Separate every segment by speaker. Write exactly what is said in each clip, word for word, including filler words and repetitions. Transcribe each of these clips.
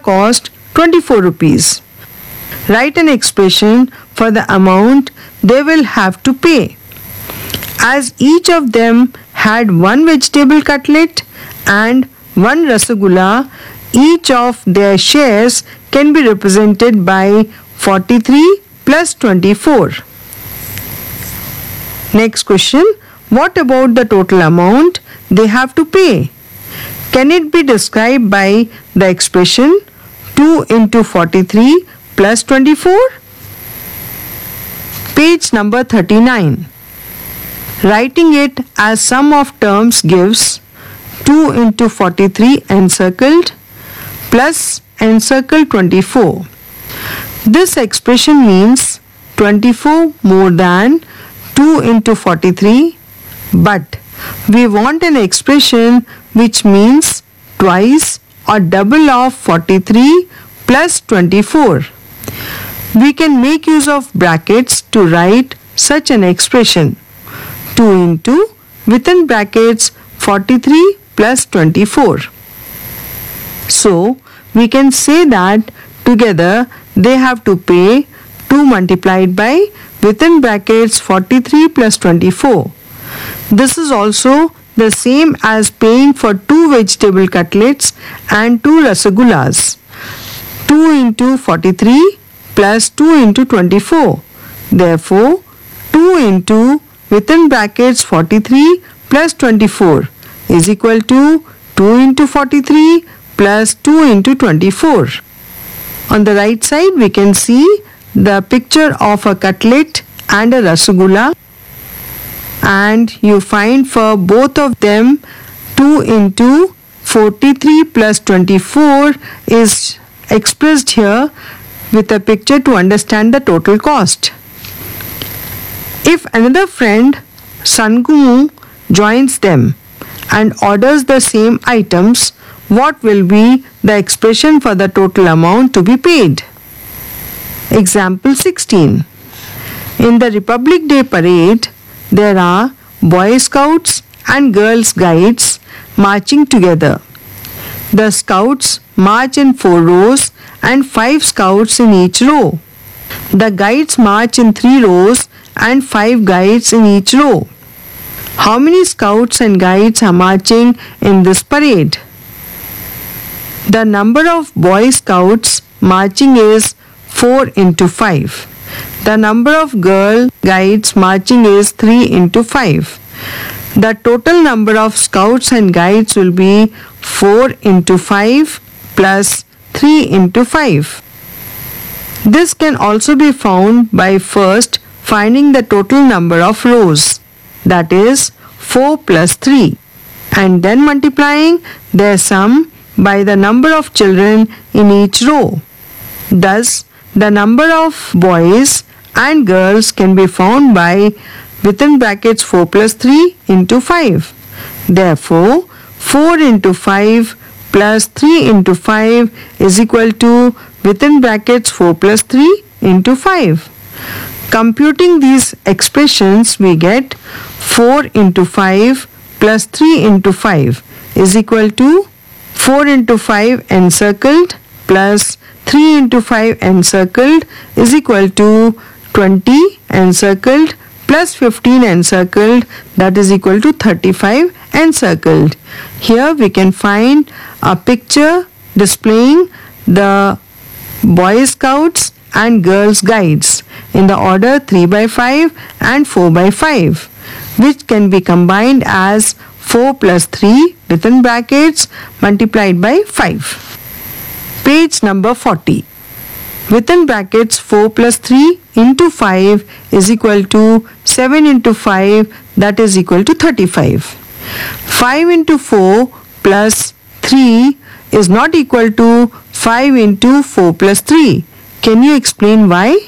Speaker 1: cost twenty-four rupees. Write an expression for the amount they will have to pay. As each of them had one vegetable cutlet and one rasagulla, each of their shares can be represented by forty-three plus twenty-four. Next question. What about the total amount they have to pay? Can it be described by the expression two into forty-three plus twenty-four? Page number thirty-nine. Writing it as sum of terms gives two into forty-three encircled plus encircled twenty-four. This expression means twenty-four more than two into forty-three, but we want an expression which means twice or double of forty-three plus twenty-four. We can make use of brackets to write such an expression. two into within brackets forty-three plus twenty-four. So we can say that together they have to pay two multiplied by within brackets forty-three plus twenty-four. This is also the same as paying for two vegetable cutlets and two rasagullas. two into forty-three plus two into twenty-four. Therefore, two into within brackets forty-three plus twenty-four is equal to two into forty-three plus two into twenty-four. On the right side we can see the picture of a cutlet and a rasagulla, and you find for both of them two into forty-three plus twenty-four is expressed here with a picture to understand the total cost. If another friend, Sangumu, joins them and orders the same items, what will be the expression for the total amount to be paid? Example sixteen. In the Republic Day parade, there are Boy Scouts and Girl Guides marching together. The Scouts march in four rows and five Scouts in each row. The Guides march in three rows and five Guides in each row. How many Scouts and Guides are marching in this parade? The number of Boy Scouts marching is four into five. The number of Girl Guides marching is three into five. The total number of Scouts and Guides will be four into five plus three into five. This can also be found by first finding the total number of rows, that is four plus three, and then multiplying their sum by the number of children in each row. Thus, the number of boys and girls can be found by within brackets four plus three into five. Therefore, four into five plus three into five is equal to within brackets four plus three into five. Computing these expressions, we get four into five plus three into five is equal to four into five encircled plus three into five encircled is equal to twenty encircled plus fifteen encircled, that is equal to thirty-five encircled. Here we can find a picture displaying the Boy Scouts and Girls Guides in the order three by five and four by five, which can be combined as four plus three within brackets multiplied by five. Page number forty. Within brackets four plus three into five is equal to seven into five, that is equal to thirty-five. five into four plus three is not equal to five into four plus three. Can you explain why?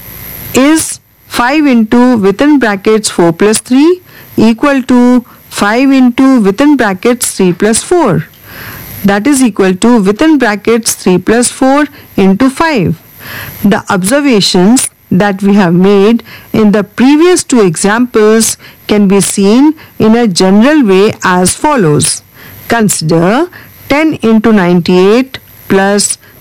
Speaker 1: Is five into within brackets four plus three equal to five into within brackets three plus four? That is equal to within brackets three plus four into five. The observations that we have made in the previous two examples can be seen in a general way as follows. Consider ten into ninety-eight plus